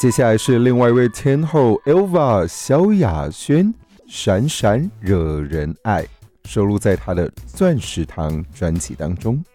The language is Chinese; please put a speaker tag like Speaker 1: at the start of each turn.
Speaker 1: 接下来是另外一位天后 Elva 萧亚轩，闪闪惹人爱，收录在她的《钻石糖》专辑当中。